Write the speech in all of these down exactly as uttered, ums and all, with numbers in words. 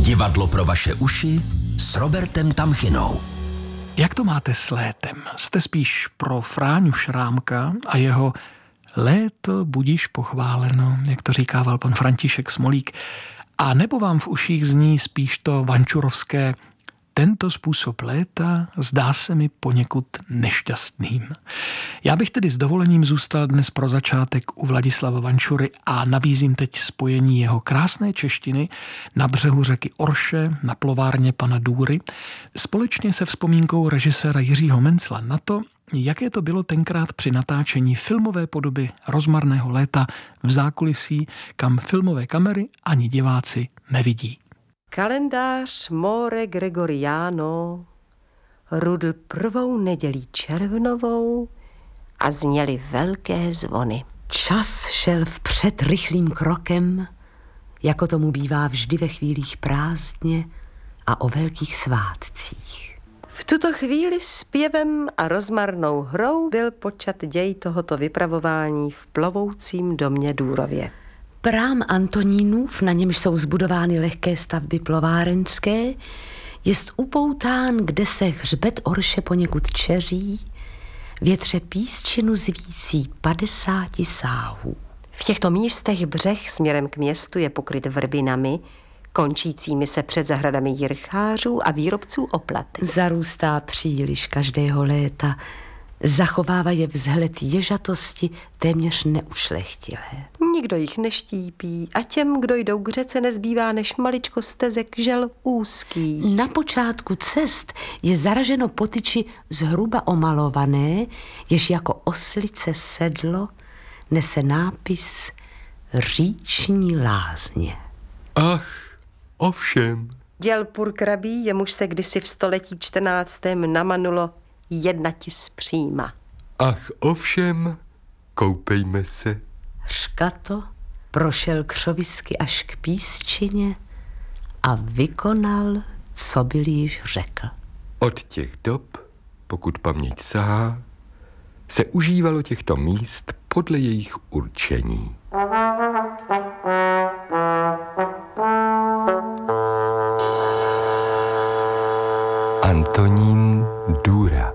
Divadlo pro vaše uši s Robertem Tamchinou. Jak to máte s létem? Jste spíš pro Fráňu Šrámka a jeho léto budíš pochváleno, jak to říkával pan František Smolík, a nebo vám v uších zní spíš to vančurovské tento způsob léta zdá se mi poněkud nešťastným. Já bych tedy s dovolením zůstal dnes pro začátek u Vladislava Vančury a nabízím teď spojení jeho krásné češtiny na břehu řeky Orše na plovárně pana Důry společně se vzpomínkou režiséra Jiřího Mencla na to, jaké to bylo tenkrát při natáčení filmové podoby Rozmarného léta v zákulisí, kam filmové kamery ani diváci nevidí. Kalendář More Gregoriano rudl prvou nedělí červnovou a zněly velké zvony. Čas šel vpřed rychlým krokem, jako tomu bývá vždy ve chvílích prázdně a o velkých svátcích. V tuto chvíli zpěvem a rozmarnou hrou byl počat děj tohoto vypravování v plovoucím domě Důrově. Prám Antonínův, na němž jsou zbudovány lehké stavby plovárenské, jest upoután, kde se hřbet Orše poněkud čeří, větře písčinu zvící padesáti sáhů. V těchto místech břeh směrem k městu je pokryt vrbinami, končícími se před zahradami jirchářů a výrobců oplatek. Zarůstá příliš každého léta, zachovává je vzhled ježatosti téměř neušlechtilé. Nikdo jich neštípí a těm, kdo jdou k řece, nezbývá než maličko stezek žel úzkých. Na počátku cest je zaraženo potyči zhruba omalované, jež jako oslice sedlo nese nápis Říční lázně. Ach, ovšem. Děl Purkrabí, jemuž se kdysi v století čtrnáctém namanulo jednati zpříma. Ach, ovšem, koupejme se. Řkato prošel křovisky až k písčině a vykonal, co byl již řekl. Od těch dob, pokud paměť sahá, se užívalo těchto míst podle jejich určení. Antonín Důra.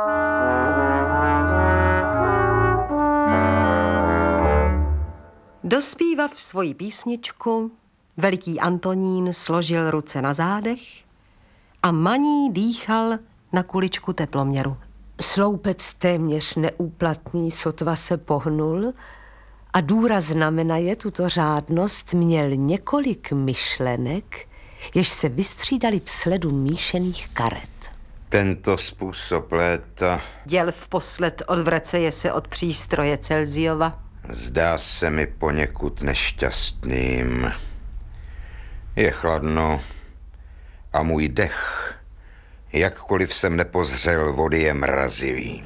Dospívav svoji písničku, veliký Antonín složil ruce na zádech a maní dýchal na kuličku teploměru. Sloupec téměř neúplatný sotva se pohnul a Důra znamenaje tuto řádnost měl několik myšlenek, jež se vystřídali v sledu míšených karet. Tento způsob léta Děl vposled odvraceje se od přístroje Celziova. zdá se mi poněkud nešťastným. Je chladno a můj dech, jakkoliv jsem nepozřel vody, je mrazivý.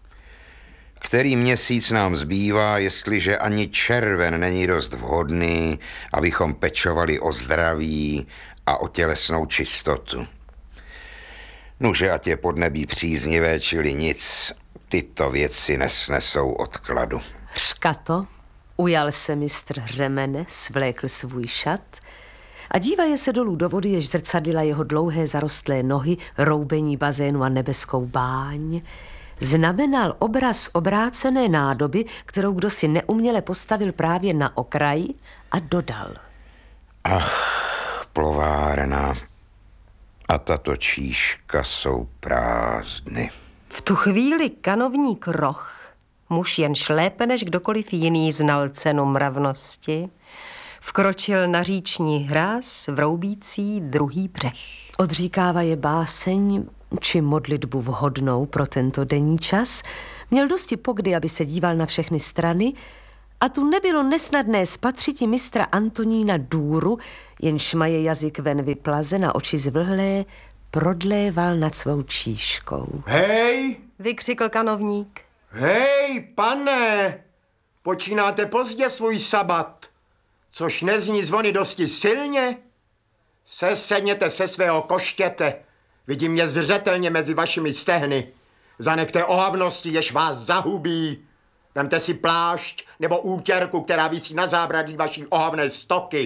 Který měsíc nám zbývá, jestliže ani červen není dost vhodný, abychom pečovali o zdraví a o tělesnou čistotu. Nuže, ať je podnebí příznivé, čili nic, tyto věci nesnesou odkladu. Řkato, ujal se mistr Hřemene, svlékl svůj šat a dívaje se dolů do vody, jež zrcadlila jeho dlouhé zarostlé nohy, roubení bazénu a nebeskou báň, znamenal obraz obrácené nádoby, kterou kdosi neuměle postavil právě na okraji a dodal. Ach, plovárna a tato číška jsou prázdny. V tu chvíli kanovník Roch, muž jen šlépe než kdokoliv jiný znal cenu mravnosti, vkročil na říční hráz vroubící druhý břeh. Odříkává je báseň či modlitbu vhodnou pro tento denní čas, měl dosti pokdy, aby se díval na všechny strany, a tu nebylo nesnadné spatřiti mistra Antonína Důru, jenž maje jazyk ven vyplazen a oči zvlhlé, prodléval nad svou číškou. Hej, Vykřikl kanovník. hej, pane, počínáte pozdě svůj sabat, což nezní zvony dosti silně? Sesedněte se svého koštěte, vidím mě zřetelně mezi vašimi stehny. Zanechte ohavnosti, jež vás zahubí. Vemte si plášť nebo útěrku, která visí na zábradlí vaší ohavné stoky.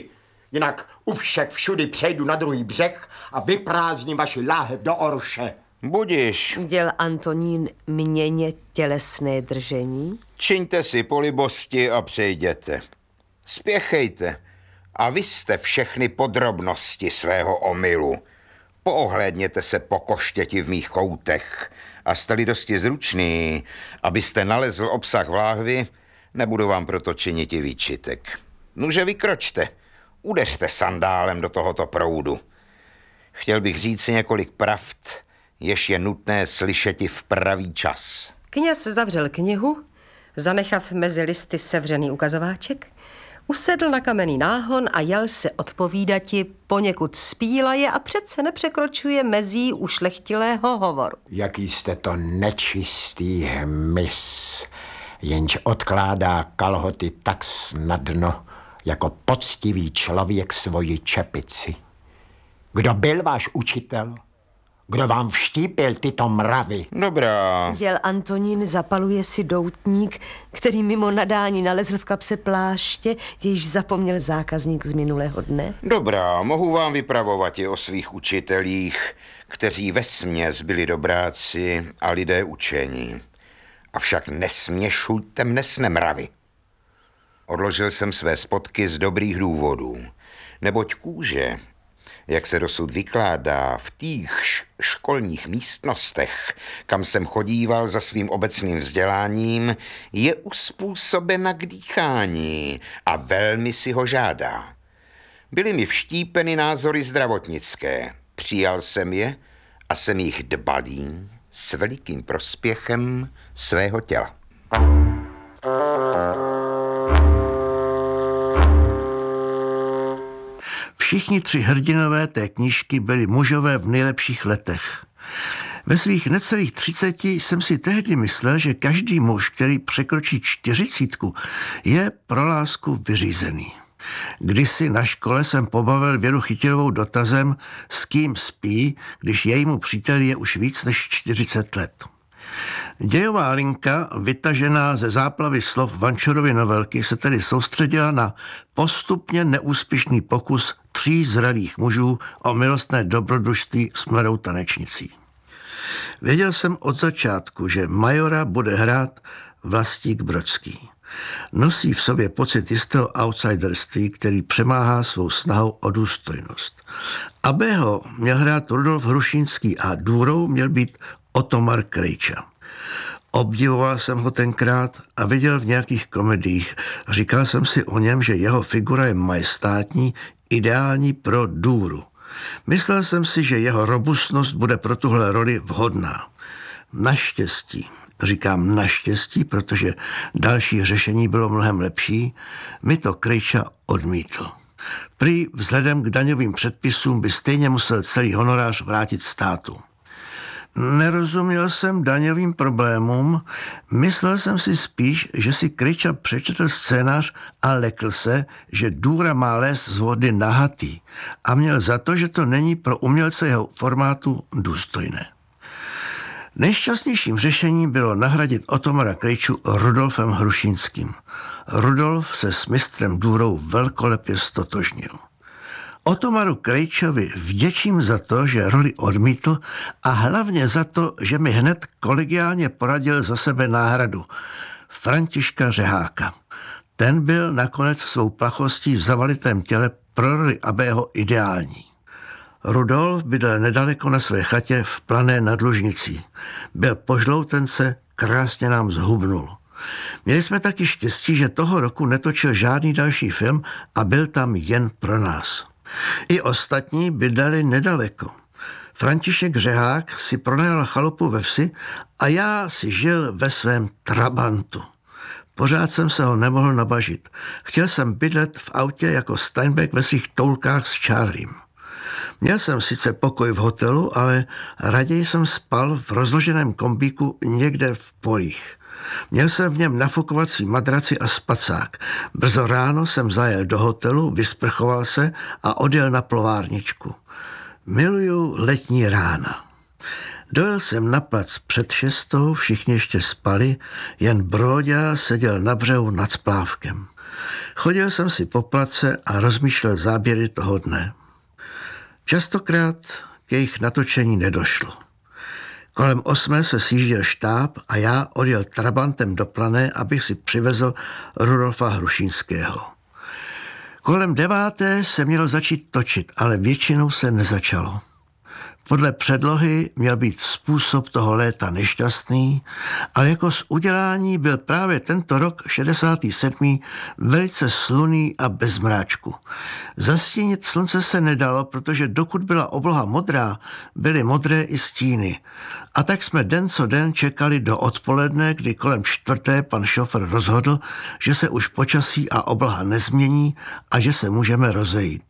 Jinak u všech všudy přejdu na druhý břeh a vyprázdním vaši láhev do orše. Budiš. Děl Antonín měně tělesné držení? Čiňte si polibosti a přejděte. Spěchejte a vyste všechny podrobnosti svého omylu. Poohlédněte se po koštěti v mých koutech a jste-li dosti zručný, abyste nalezl obsah v láhvi, nebudu vám proto činit i výčitek. Nuže vykročte, udeřte sandálem do tohoto proudu. Chtěl bych říct si několik pravd, jež je nutné slyšeti v pravý čas. Kněz zavřel knihu, zanechav mezi listy sevřený ukazováček, usedl na kamenný náhon a jal se odpovídati, poněkud spílaje a přece nepřekročuje mezí ušlechtilého hovoru. Jaký jste to nečistý hmyz, jenž odkládá kalhoty tak snadno, jako poctivý člověk svoji čepici. Kdo byl váš učitel? Kdo vám vštípil tyto mravy? Dobrá. Děl Antonín zapaluje si doutník, který mimo nadání nalezl v kapse pláště, jejíž zapomněl zákazník z minulého dne. Dobrá, mohu vám vypravovat i o svých učitelích, kteří vesměs byli dobráci a lidé učení. Avšak nesměšujte mne s nemravy. Odložil jsem své spotky z dobrých důvodů, neboť kůže, jak se dosud vykládá v těch školních místnostech, kam jsem chodíval za svým obecným vzděláním, je uspůsobena k dýchání a velmi si ho žádá. Byly mi vštípeny názory zdravotnické, přijal jsem je a jsem jich dbalý s velikým prospěchem svého těla. Všichni tři hrdinové té knížky byli mužové v nejlepších letech. Ve svých necelých třiceti jsem si tehdy myslel, že každý muž, který překročí čtyřicítku, je pro lásku vyřízený. Kdysi na škole jsem pobavil Věru Chytilovou dotazem, s kým spí, když jejímu příteli je už víc než čtyřicet let. Dějová linka, vytažená ze záplavy slov Vančurovy novelky, se tedy soustředila na postupně neúspěšný pokus tří zralých mužů o milostné dobrodružství s mladou tanečnicí. Věděl jsem od začátku, že majora bude hrát Vlastík Brodský. Nosí v sobě pocit jistého outsiderství, který přemáhá svou snahou o důstojnost. Abého měl hrát Rudolf Hrušínský a Důrou měl být Otomar Krejča. Obdivoval jsem ho tenkrát a viděl v nějakých komediích. Říkal jsem si o něm, že jeho figura je majestátní, ideální pro Důru. Myslel jsem si, že jeho robustnost bude pro tuhle roli vhodná. Naštěstí, říkám naštěstí, protože další řešení bylo mnohem lepší, mi to Krejča odmítl. Prý vzhledem k daňovým předpisům by stejně musel celý honorář vrátit státu. Nerozuměl jsem daňovým problémům, myslel jsem si spíš, že si Krejča přečetl scénář a lekl se, že Důra má lézt z vody nahatý a měl za to, že to není pro umělce jeho formátu důstojné. Nejšťastnějším řešením bylo nahradit Otomara Krejču Rudolfem Hrušínským. Rudolf se s mistrem Důrou velkolepě stotožnil. Otomaru Krejčovi vděčím za to, že roli odmítl a hlavně za to, že mi hned kolegiálně poradil za sebe náhradu. Františka Řeháka. Ten byl nakonec svou plachostí v zavalitém těle pro roli Abého ideální. Rudolf bydlel nedaleko na své chatě v Plané nad Lužnicí. Byl po žloutence, krásně nám zhubnul. Měli jsme taky štěstí, že toho roku netočil žádný další film a byl tam jen pro nás. I ostatní bydleli nedaleko. František Řehák si pronajal chalupu ve vsi a já si žil ve svém trabantu. Pořád jsem se ho nemohl nabažit. Chtěl jsem bydlet v autě jako Steinbeck ve svých toulkách s Charliem. Měl jsem sice pokoj v hotelu, ale raději jsem spal v rozloženém kombíku někde v polích. Měl jsem v něm nafukovací madraci a spacák. Brzo ráno jsem zajel do hotelu, vysprchoval se a odjel na plovárničku. Miluju letní rána. Dojel jsem na plac před šestou, všichni ještě spali, jen Bróďa seděl na břehu nad splávkem. Chodil jsem si po place a rozmýšlel záběry toho dne. Častokrát k jejich natočení nedošlo. Kolem osmé se sjížděl štáb a já odjel trabantem do Plané, abych si přivezl Rudolfa Hrušínského. Kolem deváté se mělo začít točit, ale většinou se nezačalo. Podle předlohy měl být způsob toho léta nešťastný, ale jako z udělání byl právě tento rok šedesátý sedmý velice slunný a bez mráčku. Zastínit slunce se nedalo, protože dokud byla obloha modrá, byly modré i stíny. A tak jsme den co den čekali do odpoledne, kdy kolem čtvrté pan šofr rozhodl, že se už počasí a obloha nezmění a že se můžeme rozejít.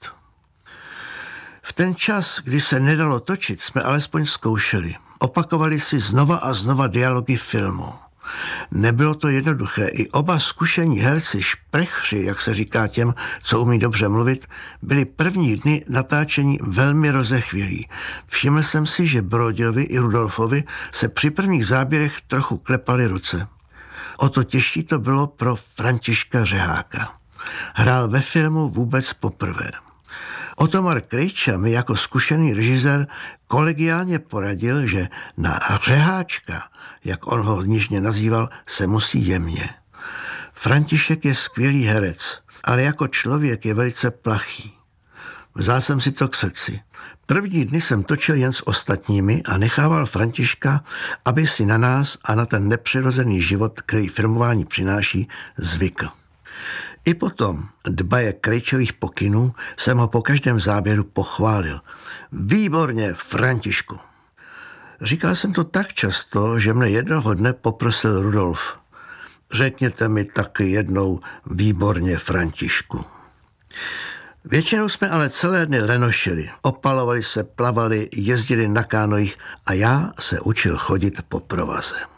V ten čas, kdy se nedalo točit, jsme alespoň zkoušeli. Opakovali si znova a znova dialogy filmu. Nebylo to jednoduché. I oba zkušení herci, šprechři, jak se říká těm, co umí dobře mluvit, byli první dny natáčení velmi rozechvělí. Všiml jsem si, že Broďovi i Rudolfovi se při prvních záběrech trochu klepaly ruce. O to těžší to bylo pro Františka Řeháka. Hrál ve filmu vůbec poprvé. Otomar Krejča mi jako zkušený režisér kolegiálně poradil, že na Řeháčka, jak on ho nižně nazýval, se musí jemně. František je skvělý herec, ale jako člověk je velice plachý. Vzal jsem si to k srdci. První dny jsem točil jen s ostatními a nechával Františka, aby si na nás a na ten nepřirozený život, který filmování přináší, zvykl. I potom, dbaje Krejčových pokynů, jsem ho po každém záběru pochválil. Výborně, Františku. Říkal jsem to tak často, že mne jednoho dne poprosil Rudolf. Řekněte mi taky jednou výborně, Františku. Většinou jsme ale celé dny lenošili. Opalovali se, plavali, jezdili na kánojích a já se učil chodit po provaze.